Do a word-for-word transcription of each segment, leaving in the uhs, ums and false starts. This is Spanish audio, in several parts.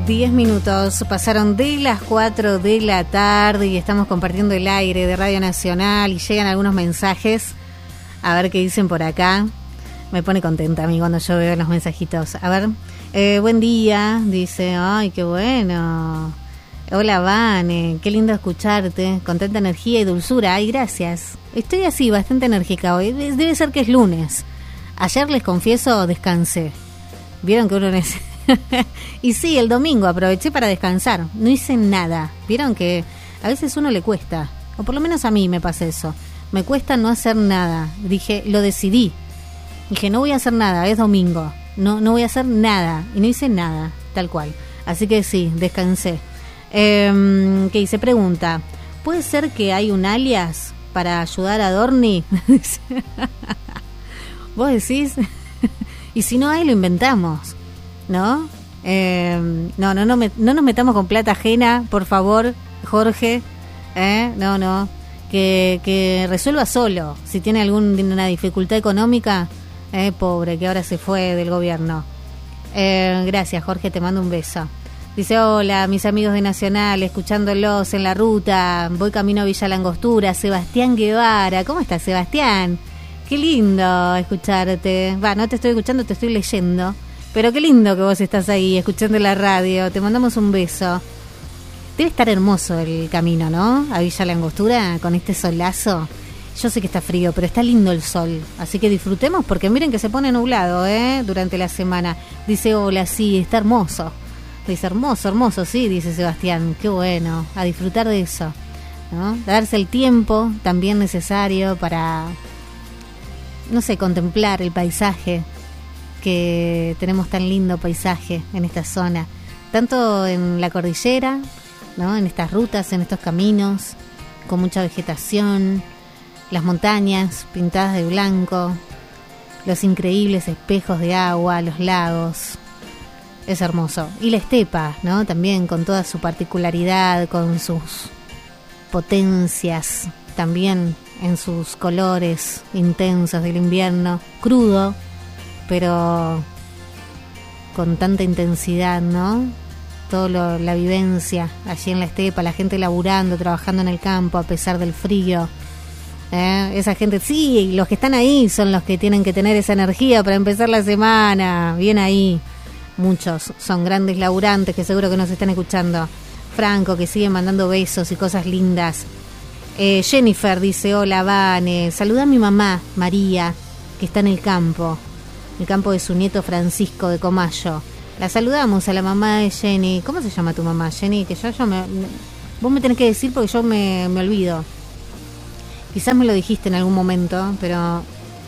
diez minutos pasaron de las cuatro de la tarde y estamos compartiendo el aire de Radio Nacional y llegan algunos mensajes. A ver qué dicen por acá. Me pone contenta a mí cuando yo veo los mensajitos. A ver, eh, buen día, dice, ay, qué bueno. Hola, Vane, qué lindo escucharte, con tanta energía y dulzura. Ay, gracias. Estoy así, bastante enérgica hoy. Debe ser que es lunes. Ayer, les confieso, descansé. ¿Vieron que uno necesita? Y sí, el domingo aproveché para descansar. No hice nada. ¿Vieron que a veces uno le cuesta? O por lo menos a mí me pasa eso. Me cuesta no hacer nada. Dije, lo decidí. Dije, no voy a hacer nada, es domingo. No, no voy a hacer nada. Y no hice nada, tal cual. Así que sí, descansé. Eh, que se pregunta, ¿puede ser que hay un alias para ayudar a Dorni? ¿Vos decís? Y si no hay, lo inventamos, ¿no? Eh, no, no, no, me, no nos metamos con plata ajena, por favor, Jorge. ¿Eh? No, no. Que, que resuelva solo. Si tiene alguna dificultad económica, eh, pobre, que ahora se fue del gobierno. Eh, gracias, Jorge, te mando un beso. Dice, hola, mis amigos de Nacional, escuchándolos en la ruta, voy camino a Villa Langostura, Sebastián Guevara. ¿Cómo estás, Sebastián? Qué lindo escucharte. Va, no te estoy escuchando, te estoy leyendo. Pero qué lindo que vos estás ahí, escuchando la radio. Te mandamos un beso. Debe estar hermoso el camino, ¿no? A Villa Langostura, con este solazo. Yo sé que está frío, pero está lindo el sol. Así que disfrutemos, porque miren que se pone nublado, ¿eh? Durante la semana. Dice, hola, sí, está hermoso. Dice, hermoso, hermoso, sí, dice Sebastián. Qué bueno, a disfrutar de eso, ¿no? Darse el tiempo también necesario para, no sé, contemplar el paisaje, que tenemos tan lindo paisaje en esta zona, tanto en la cordillera, ¿no? En estas rutas, en estos caminos, con mucha vegetación, las montañas pintadas de blanco, los increíbles espejos de agua, los lagos. Es hermoso. Y la estepa, ¿no? También con toda su particularidad, con sus potencias, también en sus colores intensos del invierno, crudo, pero con tanta intensidad, ¿no? Todo lo, la vivencia allí en la estepa, la gente laburando, trabajando en el campo a pesar del frío. ¿Eh? Esa gente, sí, los que están ahí son los que tienen que tener esa energía para empezar la semana. Bien ahí. Muchos son grandes laburantes que seguro que nos están escuchando. Franco, que sigue mandando besos y cosas lindas. Eh, Jennifer dice, hola, Vane. Saluda a mi mamá, María, que está en el campo. El campo de su nieto Francisco de Comayo. La saludamos a la mamá de Jenny. ¿Cómo se llama tu mamá, Jenny? Que yo, yo me, me, vos me tenés que decir porque yo me, me olvido. Quizás me lo dijiste en algún momento, pero...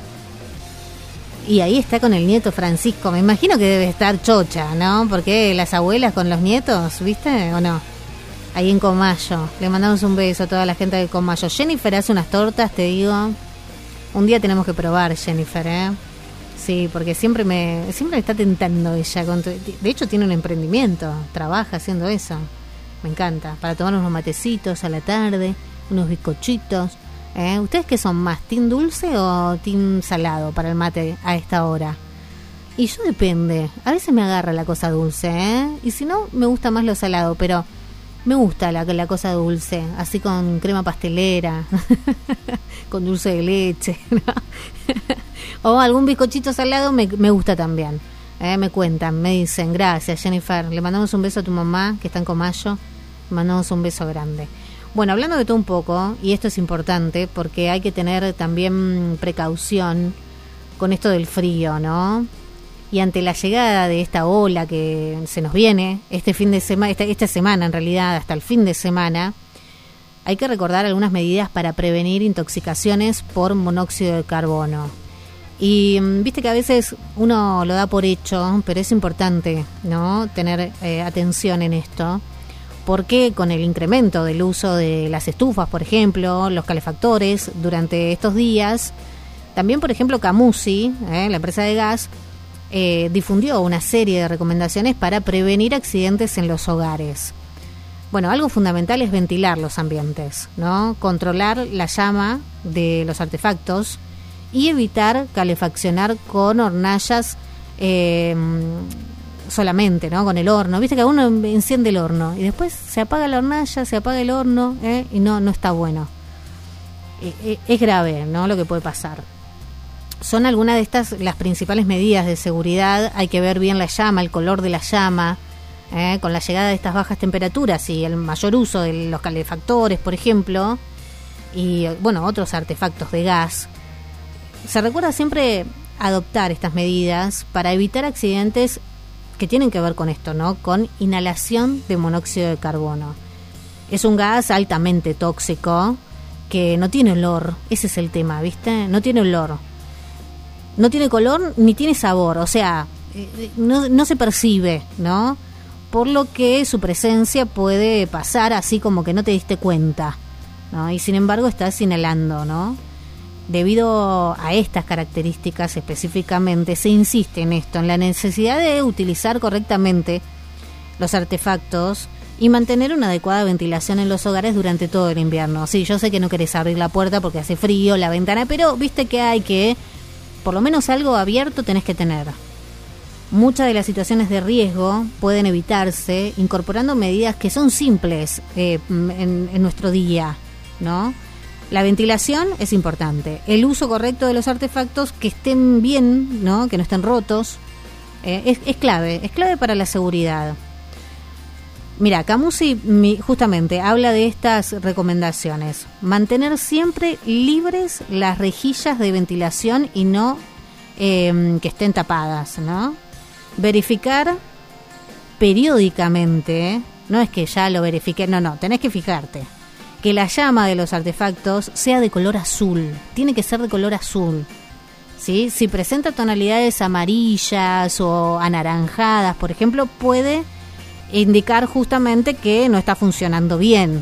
Y ahí está con el nieto Francisco. Me imagino que debe estar chocha, ¿no? Porque las abuelas con los nietos, ¿viste? ¿O no? Ahí en Comayo. Le mandamos un beso a toda la gente de Comayo. Jennifer hace unas tortas, te digo. Un día tenemos que probar, Jennifer, ¿eh? Sí, porque siempre me siempre me está tentando ella. De hecho, tiene un emprendimiento. Trabaja haciendo eso. Me encanta. Para tomar unos matecitos a la tarde, unos bizcochitos. ¿Eh? ¿Ustedes qué son más? ¿Team dulce o team salado para el mate a esta hora? Y yo depende. A veces me agarra la cosa dulce, ¿eh? Y si no, me gusta más lo salado, pero me gusta la, la cosa dulce. Así con crema pastelera, con dulce de leche, ¿no? O algún bizcochito salado me, me gusta también. ¿Eh? Me cuentan, me dicen, gracias, Jennifer. Le mandamos un beso a tu mamá, que está en Comayo. Le mandamos un beso grande. Bueno, hablando de todo un poco, y esto es importante porque hay que tener también precaución con esto del frío, ¿no? Y ante la llegada de esta ola que se nos viene, este fin de semana, esta, esta semana en realidad, hasta el fin de semana, hay que recordar algunas medidas para prevenir intoxicaciones por monóxido de carbono. Y viste que a veces uno lo da por hecho, pero es importante, ¿no? Tener eh, atención en esto. Porque con el incremento del uso de las estufas, por ejemplo, los calefactores durante estos días, también, por ejemplo, Camusi, eh, la empresa de gas, eh, difundió una serie de recomendaciones para prevenir accidentes en los hogares. Bueno, algo fundamental es ventilar los ambientes, ¿no? Controlar la llama de los artefactos y evitar calefaccionar con hornallas eh, solamente, ¿no? Con el horno. Viste que uno enciende el horno y después se apaga la hornalla, se apaga el horno, ¿eh? Y no, no está bueno. Eh, es grave, ¿no? Lo que puede pasar. Son algunas de estas las principales medidas de seguridad. Hay que ver bien la llama, el color de la llama, ¿eh? Con la llegada de estas bajas temperaturas y el mayor uso de los calefactores, por ejemplo, y bueno, otros artefactos de gas. Se recuerda siempre adoptar estas medidas para evitar accidentes que tienen que ver con esto, ¿no? Con inhalación de monóxido de carbono. Es un gas altamente tóxico que no tiene olor, ese es el tema, ¿viste? No tiene olor. No tiene color ni tiene sabor, o sea, no, no se percibe, ¿no? Por lo que su presencia puede pasar así como que no te diste cuenta, ¿no? Y sin embargo estás inhalando, ¿no? Debido a estas características específicamente, se insiste en esto, en la necesidad de utilizar correctamente los artefactos y mantener una adecuada ventilación en los hogares durante todo el invierno. Sí, yo sé que no querés abrir la puerta porque hace frío, la ventana, pero viste que hay que... por lo menos algo abierto tenés que tener. Muchas de las situaciones de riesgo pueden evitarse incorporando medidas que son simples eh, en, en nuestro día, ¿no? La ventilación es importante. El uso correcto de los artefactos, que estén bien, ¿no? Que no estén rotos, eh, es, es clave, es clave para la seguridad. Mira, Camusi justamente habla de estas recomendaciones. Mantener siempre libres las rejillas de ventilación y no eh, que estén tapadas, ¿no? Verificar periódicamente, no es que ya lo verifique, no, no, tenés que fijarte que la llama de los artefactos sea de color azul, tiene que ser de color azul, ¿sí? Si presenta tonalidades amarillas o anaranjadas, por ejemplo, puede indicar justamente que no está funcionando bien.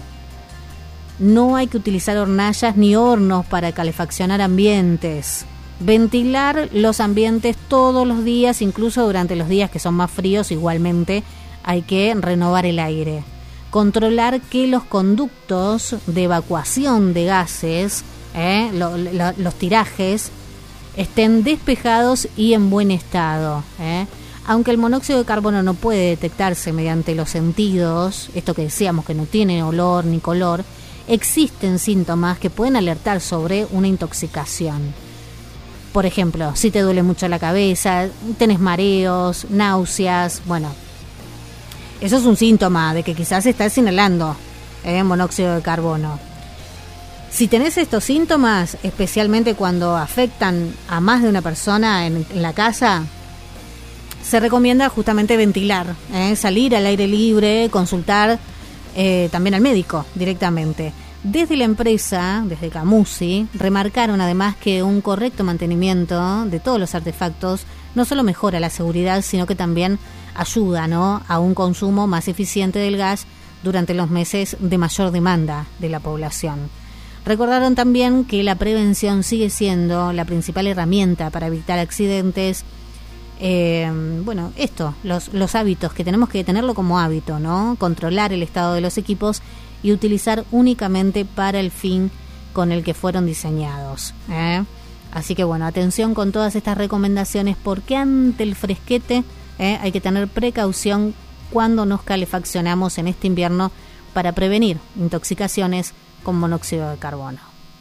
No hay que utilizar hornallas ni hornos para calefaccionar ambientes. Ventilar los ambientes todos los días, incluso durante los días que son más fríos, igualmente hay que renovar el aire. Controlar que los conductos de evacuación de gases, eh, lo, lo, los tirajes, estén despejados y en buen estado, eh. Aunque el monóxido de carbono no puede detectarse mediante los sentidos, esto que decíamos que no tiene olor ni color, existen síntomas que pueden alertar sobre una intoxicación. Por ejemplo, si te duele mucho la cabeza, tenés mareos, náuseas, bueno, eso es un síntoma de que quizás estás inhalando eh, monóxido de carbono. Si tenés estos síntomas, especialmente cuando afectan a más de una persona en, en la casa, se recomienda justamente ventilar, ¿eh? Salir al aire libre, consultar eh, también al médico directamente. Desde la empresa, desde Camusi, remarcaron además que un correcto mantenimiento de todos los artefactos no solo mejora la seguridad, sino que también ayuda, ¿no?, a un consumo más eficiente del gas durante los meses de mayor demanda de la población. Recordaron también que la prevención sigue siendo la principal herramienta para evitar accidentes. Eh, bueno, esto, los, los hábitos, que tenemos que tenerlo como hábito, ¿no? Controlar el estado de los equipos y utilizar únicamente para el fin con el que fueron diseñados, ¿eh? Así que bueno, atención con todas estas recomendaciones, porque ante el fresquete ¿eh? hay que tener precaución cuando nos calefaccionamos en este invierno para prevenir intoxicaciones con monóxido de carbono.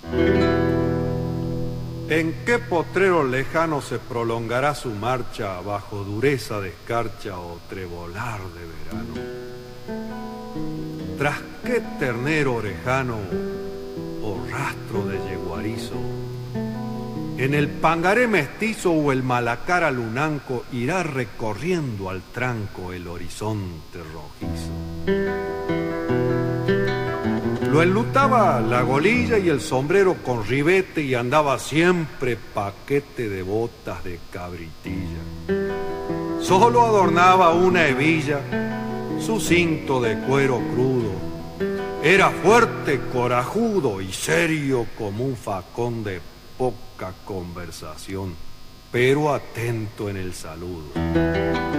¿En qué potrero lejano se prolongará su marcha bajo dureza de escarcha o trebolar de verano? ¿Tras qué ternero orejano o rastro de yeguarizo? ¿En el pangaré mestizo o el malacara lunanco irá recorriendo al tranco el horizonte rojizo? Lo enlutaba la golilla y el sombrero con ribete y andaba siempre paquete de botas de cabritilla. Solo adornaba una hebilla, su cinto de cuero crudo. Era fuerte, corajudo y serio como un facón de poca conversación, pero atento en el saludo.